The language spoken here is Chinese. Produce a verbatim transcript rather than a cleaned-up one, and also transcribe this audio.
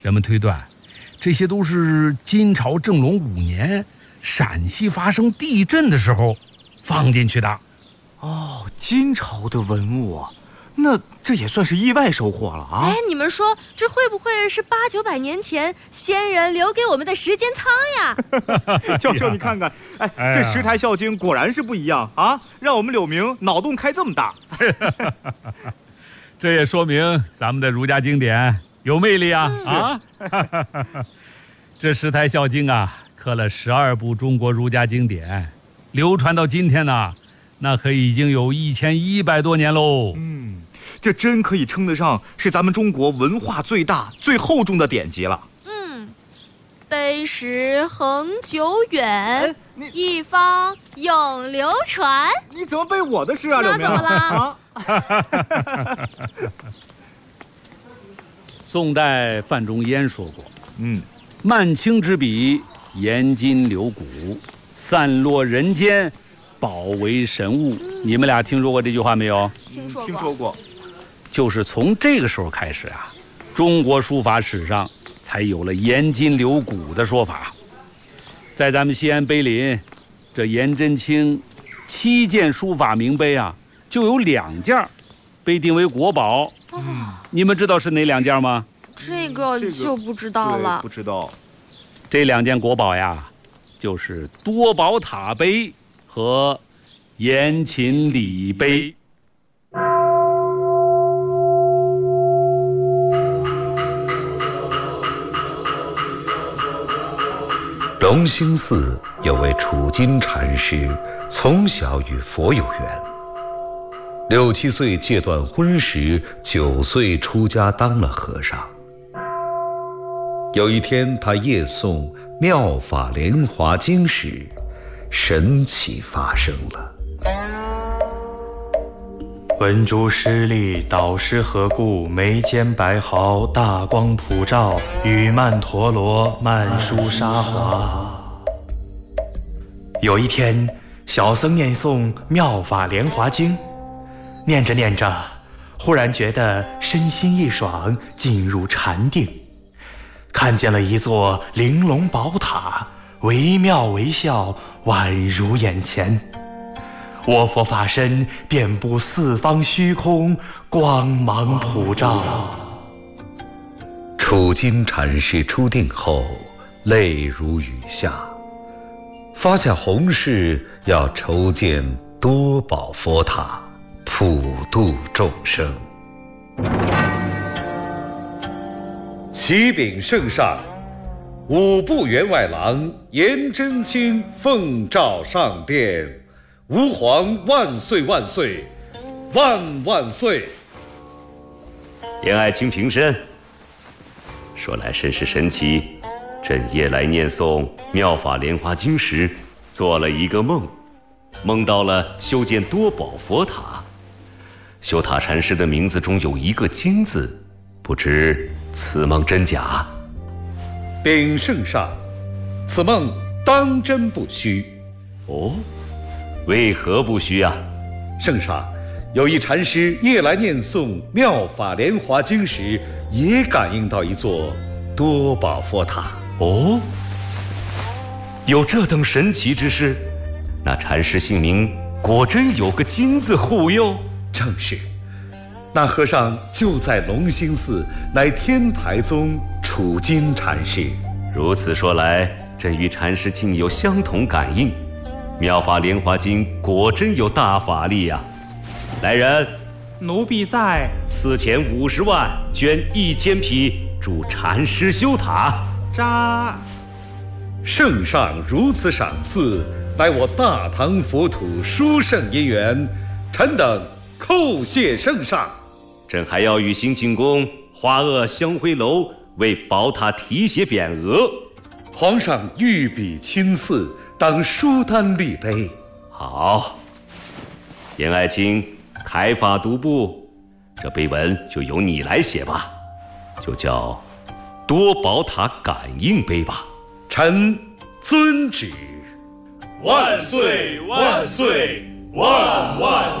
人们推断，这些都是金朝正隆五年陕西发生地震的时候放进去的。 哦，金朝的文物啊，那这也算是意外收获了啊！ 哎，你们说这会不会是八九百年前先人留给我们的时间仓呀？ 教授，你看看，哎，哎这十台孝经果然是不一样啊，让我们柳明脑洞开这么大。 这也说明咱们的儒家经典有魅力啊！嗯、啊，这十台孝经啊，刻了十二部中国儒家经典，流传到今天呢、啊。那可已经有一千一百多年喽。 嗯，这真可以称得上是咱们中国文化最大、最厚重的典籍了。 嗯，碑石恒久远，一方永流传。 你怎么背我的诗啊，柳明？ 那怎么啦？ 啊、宋代范仲淹说过：“嗯，曼青之笔，颜金流骨，散落人间。”宝为神物，你们俩听说过这句话没有？ 听说过。 听说过。 就是从这个时候开始啊，中国书法史上才有了颜金流骨的说法。在咱们西安碑林，这颜真卿七件书法名碑啊，就有两件被定为国宝。哦、你们知道是哪两件吗？ 这个就不知道了。 不知道。 这两件国宝呀，就是多宝塔碑和颜秦礼碑。 隆兴寺有位楚金禅师，从小与佛有缘。六七岁戒断婚时，九岁出家当了和尚。有一天，他夜诵《妙法莲华经》时，神奇发生了。 文殊师利导师何故，眉间白毫，大光普照，雨曼陀罗，曼殊沙华。有一天，小僧念诵《妙法莲华经》，念着念着，忽然觉得身心一爽，进入禅定，看见了一座玲珑宝塔，惟妙惟肖，宛如眼前。我佛法身遍布四方虚空，光芒普照。 楚金禅师出定后，泪如雨下，发下宏誓，要筹建多宝佛塔，普度众生。启禀圣上，五部员外郎颜真卿奉诏上殿。吾皇万岁万岁万万岁！ 颜爱卿平身。说来甚是神奇，朕夜来念诵《妙法莲华经》时，做了一个梦，梦到了修建多宝佛塔。修塔禅师的名字中有一个金字，不知此梦真假？ 禀圣上，此梦当真不虚。 哦，为何不虚啊？ 圣上，有一禅师夜来念诵《妙法莲华经》时，也感应到一座多宝佛塔。 哦，有这等神奇之事？那禅师姓名果真有个金字护佑？ 正是，那和尚就在隆兴寺，乃天台宗楚金禅师。 如此说来，朕与禅师竟有相同感应。妙法莲华经果真有大法力呀、啊！来人， 奴婢在。 赐钱五十万，捐一千匹，助禅师修塔。 扎。 圣上如此赏赐，乃我大唐佛土殊胜因缘，臣等叩谢圣上。 朕还要与兴庆宫、花萼香灰楼为宝塔题写匾额。 皇上御笔亲赐，当书单立碑。 好，颜爱卿开法读簿，这碑文就由你来写吧，就叫多宝塔感应碑吧。 臣遵旨。 万岁万岁万万岁！